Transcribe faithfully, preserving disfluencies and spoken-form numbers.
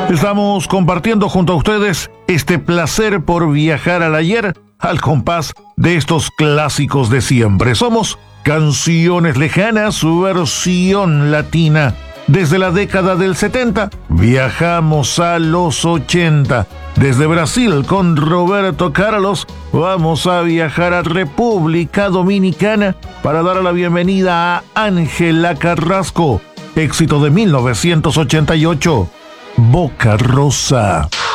Estamos compartiendo junto a ustedes este placer por viajar al ayer al compás de estos clásicos de siempre. Somos Canciones Lejanas, su versión latina. Desde la década del setenta, viajamos a los ochenta. Desde Brasil, con Roberto Carlos, vamos a viajar a República Dominicana para dar la bienvenida a Ángela Carrasco. Éxito de mil novecientos ochenta y ocho, Boca Rosa.